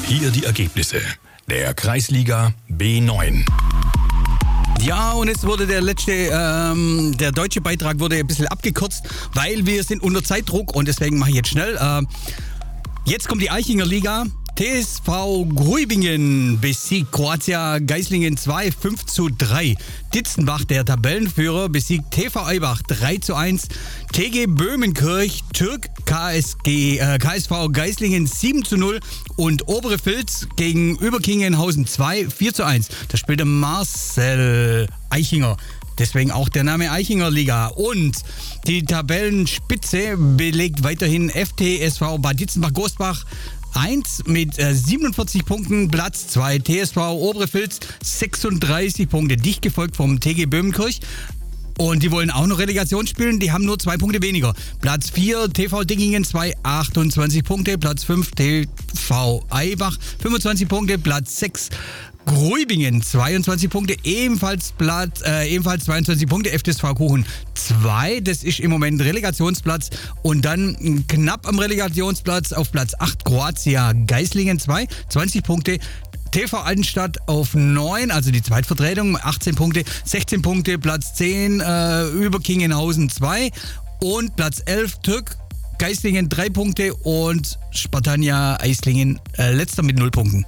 hier die Ergebnisse der Kreisliga B9. Ja, und jetzt wurde der deutsche Beitrag wurde ein bisschen abgekürzt, weil wir sind unter Zeitdruck und deswegen mache ich jetzt schnell. Jetzt kommt die Aichinger Liga. TSV Gruibingen besiegt Croatia Geislingen 2, 5:3. Ditzenbach, der Tabellenführer, besiegt TV Eibach 3:1. TG Böhmenkirch, Türk KSV Geislingen 7:0 und Obere Vilz gegen Überkingenhausen 2, 4:1. Da spielte Marcel Aichinger. Deswegen auch der Name Aichinger Liga. Und die Tabellenspitze belegt weiterhin FTSV Bad Ditzenbach-Gosbach 1 mit 47 Punkten, Platz 2 TSV Obere Vilz 36 Punkte, dicht gefolgt vom TG Böhmenkirch. Und die wollen auch noch Relegation spielen, die haben nur 2 Punkte weniger. Platz 4 TV Dickingen 2, 28 Punkte, Platz 5 TV Eibach 25 Punkte, Platz 6 Gruibingen 22 Punkte, ebenfalls 22 Punkte, FTSV Kuchen 2, das ist im Moment Relegationsplatz. Und dann knapp am Relegationsplatz auf Platz 8 Croatia Geislingen 2, 20 Punkte. TV Altenstadt auf 9, also die Zweitvertretung, 18 Punkte, 16 Punkte, Platz 10 Überkingenhausen 2 und Platz 11 Türk Geislingen 3 Punkte und Spartania Eislingen letzter mit 0 Punkten.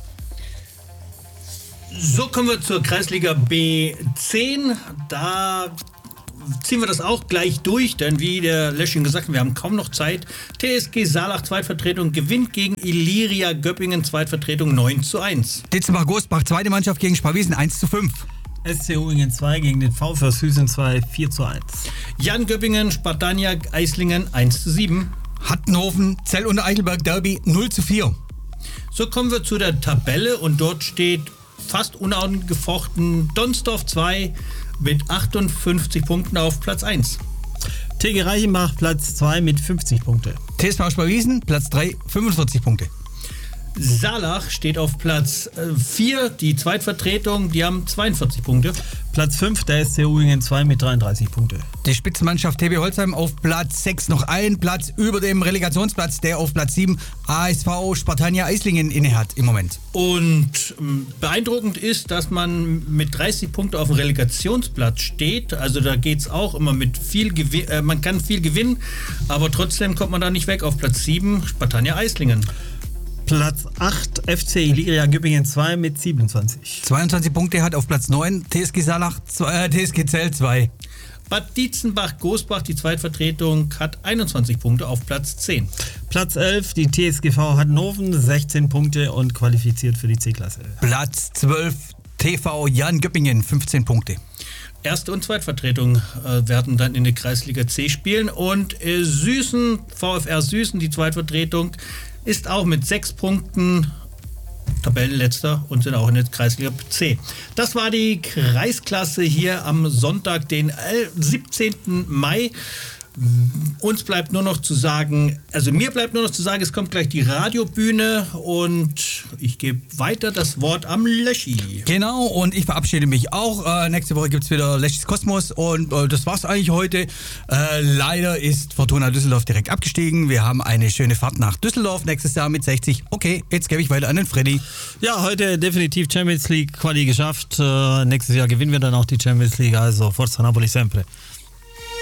So kommen wir zur Kreisliga B10. Da ziehen wir das auch gleich durch, denn wie der Lesching gesagt hat, wir haben kaum noch Zeit. TSG Saalach Zweitvertretung gewinnt gegen Illyria Göppingen Zweitvertretung 9:1. Ditzenbach-Gosbach, zweite Mannschaft gegen Sparwiesen 1:5. SC Uingen 2 gegen den VfR Süßen 2, 4:1. Jan Göppingen, Spartania Eislingen 1:7. Hattenhofen, Zell und Eichelberg Derby 0:4. So kommen wir zu der Tabelle und dort steht fast unangefochten Donsdorf 2 mit 58 Punkten auf Platz 1. TG Reichenbach Platz 2 mit 50 Punkte. TSV Sparwiesen Platz 3, 45 Punkte. Saalach steht auf Platz 4, die Zweitvertretung, die haben 42 Punkte. Platz 5 der SC Uingen 2 mit 33 Punkte. Die Spitzenmannschaft TB Holzheim auf Platz 6, noch ein Platz über dem Relegationsplatz, der auf Platz 7 ASV Spartania Eislingen innehat im Moment. Und beeindruckend ist, dass man mit 30 Punkten auf dem Relegationsplatz steht. Also da geht es auch immer mit viel Gewinn, man kann viel gewinnen, aber trotzdem kommt man da nicht weg auf Platz 7 Spartania Eislingen. Platz 8 FC Illyria Göppingen 2 mit 27. 22 Punkte hat auf Platz 9 TSG Zell 2. Bad Ditzenbach-Gosbach, die Zweitvertretung, hat 21 Punkte auf Platz 10. Platz 11, die TSGV Hattenhofen, 16 Punkte und qualifiziert für die C-Klasse. Platz 12, TV Jan Göppingen, 15 Punkte. Erste und Zweitvertretung werden dann in der Kreisliga C spielen und VfR Süßen, die Zweitvertretung, ist auch mit 6 Punkten Tabellenletzter und sind auch in der Kreisliga C. Das war die Kreisklasse hier am Sonntag, den 17. Mai. Uns bleibt nur noch zu sagen, also mir bleibt nur noch zu sagen, es kommt gleich die Radiobühne und ich gebe weiter das Wort am Leschi. Genau, und ich verabschiede mich auch. Nächste Woche gibt es wieder Leschis Kosmos und das war's eigentlich heute. Leider ist Fortuna Düsseldorf direkt abgestiegen. Wir haben eine schöne Fahrt nach Düsseldorf nächstes Jahr mit 60. Okay, jetzt gebe ich weiter an den Freddy. Ja, heute definitiv Champions League Quali geschafft. Nächstes Jahr gewinnen wir dann auch die Champions League, also Forza Napoli sempre.